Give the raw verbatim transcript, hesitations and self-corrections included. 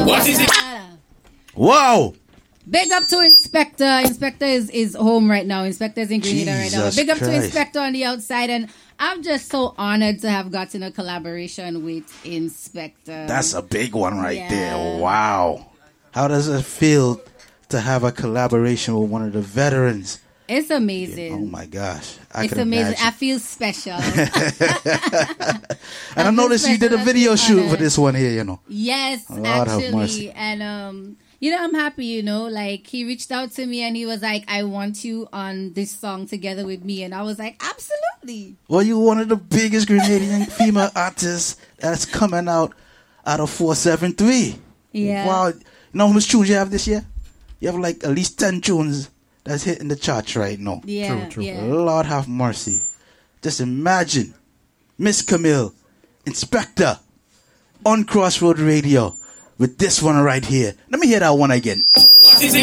What is it? Wow. Big up to Inspector. Inspector is, is home right now. Inspector is in Grenada right now. Big up Christ. to Inspector on the outside. And I'm just so honored to have gotten a collaboration with Inspector. That's a big one right yeah. there. Wow. How does it feel to have a collaboration with one of the veterans? It's amazing. Yeah, oh my gosh. I it's can amazing. imagine. I feel special. And I, I noticed you did a video shoot honored. for this one here, you know. Yes, Lord actually. And, um, you know, I'm happy, you know, like he reached out to me and he was like, I want you on this song together with me. And I was like, absolutely. Well, you're one of the biggest Grenadian female artists that's coming out out of four seven three. Yeah. Wow. You know how much tunes you have this year? You have like at least ten tunes that's hitting the charts right now. Yeah, true, true. yeah. Lord have mercy. Just imagine Miss Camille, Inspector, on Crossroad Radio with this one right here. Let me hear that one again. What is it?